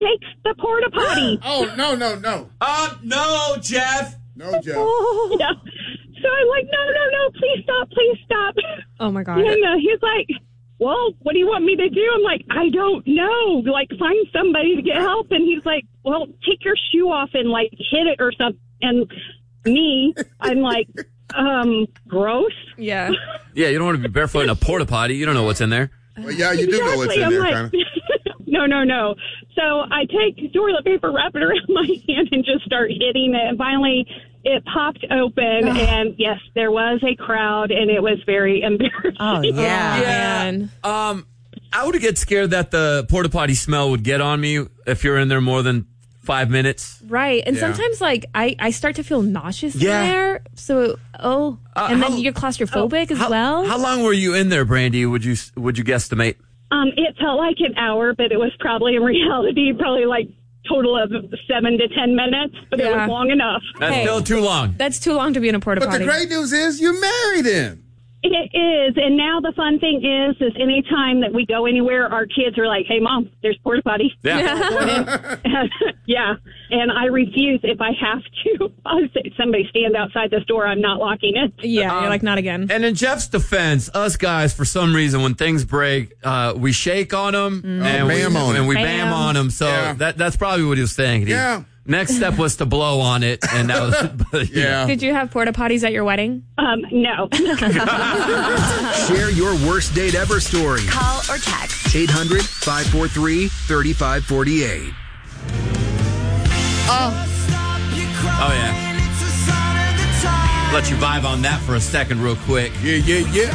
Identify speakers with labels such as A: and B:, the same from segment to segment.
A: takes the porta potty.
B: Oh, no.
C: No, Jeff.
B: No, Jeff.
A: Yeah. So I'm like, no, please stop.
D: Oh, my God.
A: And he's like, well, what do you want me to do? I'm like, I don't know. Like, find somebody to get help. And he's like, well, take your shoe off and, like, hit it or something. And I'm like, gross.
D: Yeah.
E: Yeah, you don't want to be barefoot in a porta potty. You don't know what's in there.
B: Well, yeah, you do know what's in
A: I'm
B: there,
A: like,
B: kind of.
A: No. So I take toilet paper, wrap it around my hand, and just start hitting it. And finally, it popped open, and yes, there was a crowd, and it was very embarrassing.
F: Oh, yeah.
D: Man.
E: I would get scared that the porta potty smell would get on me if you're in there more than 5 minutes.
D: Right. And
B: Yeah.
D: sometimes, like, I start to feel nauseous
E: Yeah.
D: in there. So, and then you're claustrophobic as well.
E: How long were you in there, Brandy? Would you guesstimate?
A: It felt like an hour, but it was probably in reality like total of 7 to 10 minutes, but it was long enough.
E: That's still too long.
D: That's too long to be in a porta
B: But
D: potty.
B: the great news is you married him.
A: It is, and now the fun thing is anytime that we go anywhere, our kids are like, hey, Mom, there's porta potty.
E: Yeah.
A: Yeah, and I refuse if I have to. I'll say, somebody stand outside this door, I'm not locking it.
D: Yeah, you're like, not again.
E: And in Jeff's defense, us guys, for some reason, when things break, we shake on them and
B: bam on 'em.
E: and we
D: Bam.
E: bam on them. So
B: Yeah.
E: that's probably what he was saying.
B: Yeah.
E: Next step was to blow on it, and that was
B: Yeah.
D: Did you have porta potties at your wedding?
A: No.
G: Share your worst date ever story.
H: Call or text.
G: 800-543-3548.
E: Oh yeah. Let you vibe on that for a second, real quick.
B: Yeah.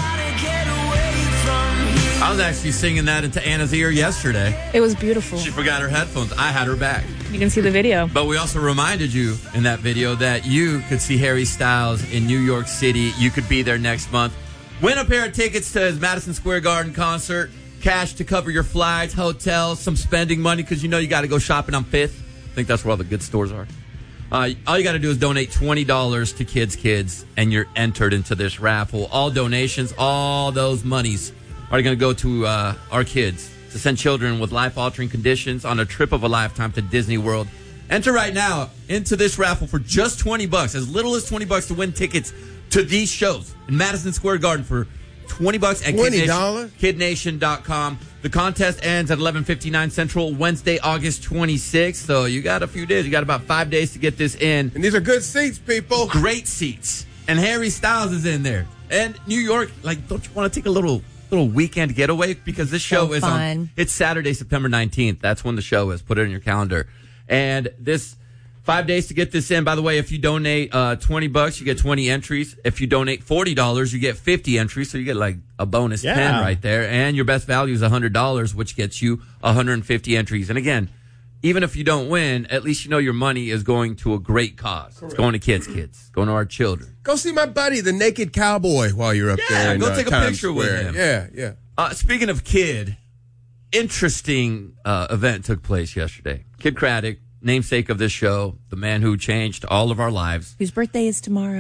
E: I was actually singing that into Anna's ear yesterday.
D: It was beautiful.
E: She forgot her headphones. I had her back.
D: You can see the video.
E: But we also reminded you in that video that you could see Harry Styles in New York City. You could be there next month. Win a pair of tickets to his Madison Square Garden concert. Cash to cover your flights, hotels, some spending money because you know you got to go shopping on 5th. I think that's where all the good stores are. All you got to do is donate $20 to Kids, and you're entered into this raffle. All donations, all those monies are going to go to our kids to send children with life-altering conditions on a trip of a lifetime to Disney World. Enter right now into this raffle for just $20, as little as $20 to win tickets to these shows in Madison Square Garden for $20 at
B: $20?
E: KidNation.com. The contest ends at 11:59 Central, Wednesday, August 26th. So you got a few days. You got about 5 days to get this in.
B: And these are good seats, people.
E: Great seats. And Harry Styles is in there. And New York, like, don't you want to take a little weekend getaway? Because this show is
F: fun.
E: it's Saturday, September 19th. That's when the show is. Put it in your calendar. And this 5 days to get this in. By the way, if you donate $20, you get 20 entries. If you donate $40, you get 50 entries. So you get like a bonus 10 right there. And your best value is $100, which gets you 150 entries. And again, even if you don't win, at least you know your money is going to a great cause. Correct. It's going to kids, going to our children.
B: Go see my buddy, the Naked Cowboy, while you're up there.
E: Yeah, go take a
B: Times
E: picture with
B: Square.
E: him.
B: Yeah.
E: Speaking of kid, interesting event took place yesterday. Kid Craddock, namesake of this show, the man who changed all of our lives.
F: Whose birthday is tomorrow.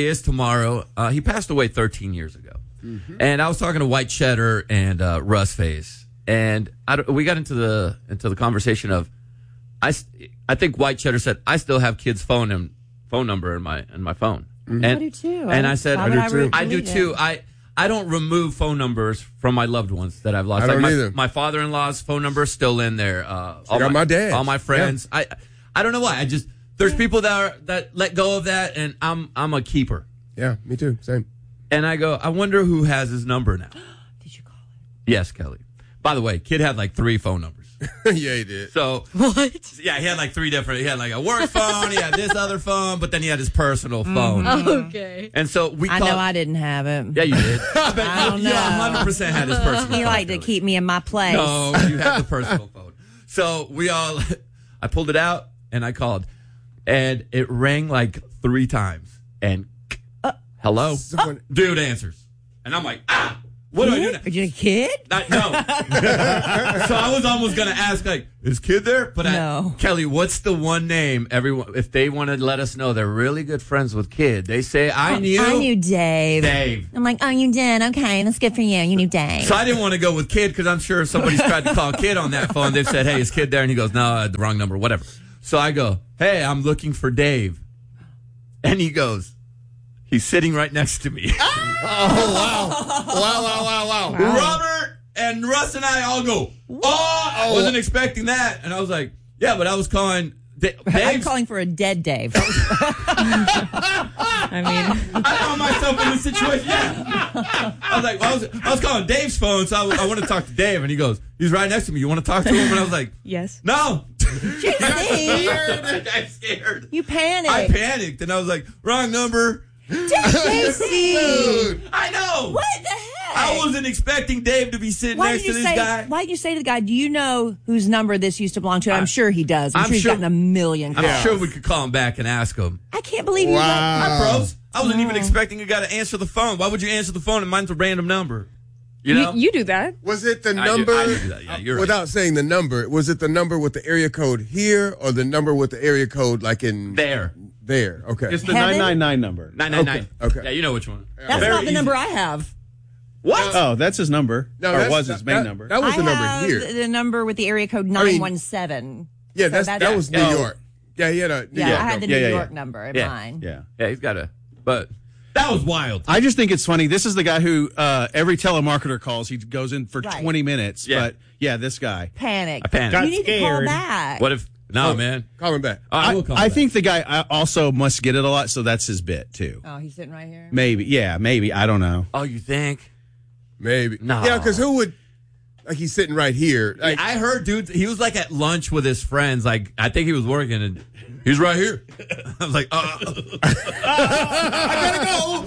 E: He passed away 13 years ago. Mm-hmm. And I was talking to White Cheddar and Russ Face, and we got into the conversation of I think White Cheddar said I still have kids' phone number in my phone. Mm-hmm.
F: I do too.
E: And I said I do too. I don't remove phone numbers from my loved ones that I've lost.
B: I don't either.
E: My father-in-law's phone number is still in there.
B: My dad.
E: All my friends. Yeah. I don't know why. There's people that let go of that, and I'm a keeper.
B: Yeah, me too. Same.
E: And I go, I wonder who has his number now.
F: Did you call it?
E: Yes, Kelly. By the way, kid had like 3 phone numbers.
B: Yeah, he did.
E: So
F: what?
E: Yeah, he had like 3 different. He had like a work phone, he had this other phone, but then he had his personal phone.
D: Okay.
E: And so
F: I know I didn't have it.
E: Yeah, you did.
F: I don't know.
E: You 100% had his personal phone.
F: He liked to keep me in my place.
E: No, you had the personal phone. So I pulled it out and I called, and it rang like 3 times, and hello, dude answers, and I'm like, What do I do now?
F: Are you a kid?
E: No. So I was almost going to ask, like, is Kid there? But
F: No.
E: Kelly, what's the one name everyone, if they want to let us know they're really good friends with Kid, they say, I knew
F: Dave.
E: Dave.
F: I'm like, oh, you did? Okay, that's good for you. You knew Dave.
E: So I didn't want to go with Kid because I'm sure if somebody's tried to call Kid on that phone, they've said, hey, is Kid there? And he goes, no, the wrong number, whatever. So I go, hey, I'm looking for Dave. And he goes, he's sitting right next to me.
B: Wow.
E: Robert and Russ and I all go, I wasn't expecting that. And I was like, yeah, but I was calling
F: I'm calling for a dead Dave.
D: I mean,
E: I found myself in this situation. Yeah. I was like, I was calling Dave's phone, so I want to talk to Dave. And he goes, he's right next to me. You want to talk to him? And I was like,
D: yes.
E: no.
F: JC,
E: I'm scared.
F: you panicked.
E: I panicked, and I was like, wrong number.
F: JC.
E: I know.
F: What the heck?
E: I wasn't expecting Dave to be sitting next to this guy.
F: Why didn't you say to the guy, do you know whose number this used to belong to? I'm sure he does. I'm sure he's gotten a million calls.
E: I'm sure we could call him back and ask him.
F: I can't believe you.
E: Hi, bros. I wasn't even expecting a guy to answer the phone. Why would you answer the phone and mine's a random number? You know?
D: You do that.
B: Was it the
E: I
B: number?
E: do that. Yeah, you're
B: without
E: right.
B: saying the number, was it the number with the area code here or the number with the area code like in
E: There.
B: There. Okay.
H: It's the
F: Heaven?
H: 999 number.
E: 999.
B: Okay.
E: Yeah, you know which one.
F: That's
E: Very
F: not the
E: easy.
F: number I have.
E: What?
H: Oh, that's his number.
B: No,
H: or
B: that's-
H: was his main
B: that-
H: number.
B: That was the
F: I
B: number
F: have
B: here.
F: the number with the area code 917.
B: Yeah,
F: So
B: that was New
E: yeah.
B: York. Yeah, he had a New
F: Yeah,
B: York
F: I had the
B: number.
F: New
H: Yeah,
F: York
H: yeah.
F: number in
E: Yeah.
F: mine.
H: Yeah.
E: Yeah, he's got a. But that was wild.
H: I just think it's funny. This is the guy who every telemarketer calls. He goes in for
F: Right.
H: 20 minutes.
E: Yeah.
H: But yeah, this guy.
F: Panic.
E: I panicked.
F: You need to call
I: scared.
F: back.
E: What if? No, man.
B: Call him back.
E: I will call him
H: I
E: back.
H: think the guy also must get it a lot, so that's his bit too.
F: Oh, he's sitting right here.
H: Maybe. Yeah, maybe. I don't know.
E: Oh, you think?
B: Maybe.
E: No.
B: Yeah, because who would, like he's sitting right here. Like,
E: I heard, dude, he was like at lunch with his friends. Like, I think he was working and he's right here. I was like, I gotta go.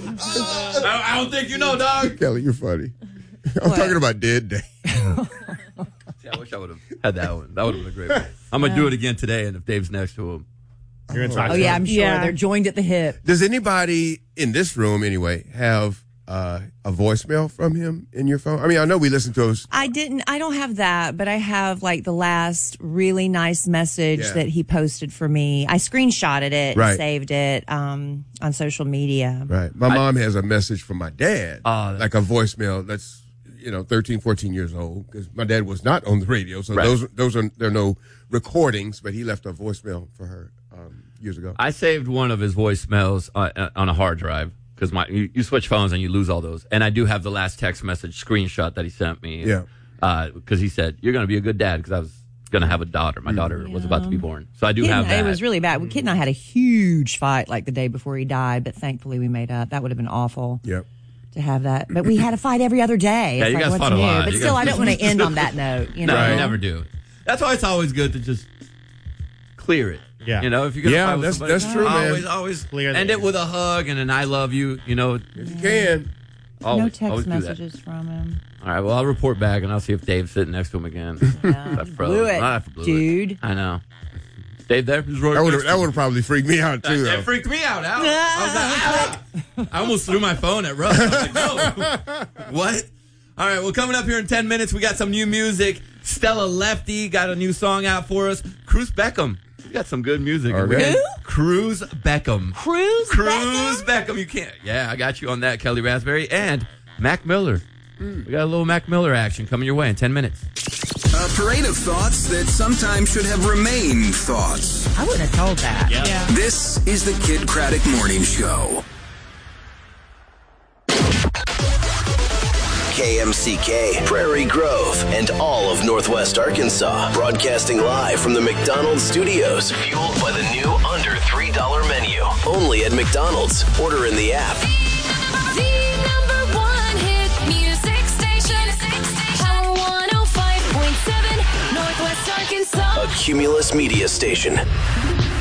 E: I don't think you know, dog.
B: Kelly, you're funny. I'm talking about dead day.
E: Yeah, I wish I would have had that one. That would have been a great one. I'm going to do it again today, and if Dave's next to him.
I: You're gonna talk
F: Oh,
I: to
F: yeah,
I: him.
F: I'm sure.
D: Yeah.
F: They're joined at the hip.
B: Does anybody in this room, anyway, have a voicemail from him in your phone? I mean, I know we listen to those.
F: I don't have that, but I have like the last really nice message
B: Yeah.
F: that he posted for me. I screenshotted it
B: Right.
F: and saved it on social media.
B: Right. My mom has a message from my dad,
E: Oh,
B: like a voicemail that's, 13, 14 years old, because my dad was not on the radio. So
E: Right.
B: there are no recordings, but he left a voicemail for her years ago.
E: I saved one of his voicemails on a hard drive because you switch phones and you lose all those. And I do have the last text message screenshot that he sent me.
B: Yeah.
E: Because he said, you're going to be a good dad because I was going to have a daughter. My daughter was about to be born. So I do have that.
F: It was really bad. Kid and I had a huge fight like the day before he died, but thankfully we made up. That would have been awful
B: Yep.
F: to have that. But we had a fight every other day.
E: Yeah,
F: It's
E: you
F: like,
E: guys
F: what's
E: fought a
F: new?
E: lot.
F: But
E: You
F: still,
E: guys-
F: I don't want to end on that note. You know?
E: No, you never do. That's why it's always good to just clear it.
I: Yeah.
E: If you're going to
B: Yeah,
E: fight with
B: that's
E: somebody,
B: true, man.
E: always
I: Clear the
E: end it
I: air.
E: with a hug and an I love you,
B: If you can.
E: Always,
F: No text
E: always do that.
F: messages from him.
E: All right, well, I'll report back and I'll see if Dave's sitting next to him again. I froze.
F: Blew it,
E: I blew it.
F: dude.
E: I know. Dave there? He's right
B: That would
E: next to me.
B: have probably freaked me out, too,
E: That
B: though.
E: freaked me out. I was like, I almost threw my phone at Russ. I was like, no. What? All right, well, coming up here in 10 minutes, we got some new music. Stella Lefty got a new song out for us. Cruz Beckham. You got some good music.
B: Okay.
F: Who?
E: Cruz Beckham.
F: Cruz
E: Beckham. You can't. Yeah, I got you on that, Kelly Raspberry. And Mac Miller. We got a little Mac Miller action coming your way in 10 minutes.
G: A parade of thoughts that sometimes should have remained thoughts.
F: I wouldn't have told that.
D: Yeah.
G: This is the Kid Craddock Morning Show. KMCK, Prairie Grove, and all of Northwest Arkansas. Broadcasting live from the McDonald's studios. Fueled by the new under $3 menu. Only at McDonald's. Order in the app.
J: The number one hit music station. Power 105.7, Northwest Arkansas.
G: A Cumulus Media Station.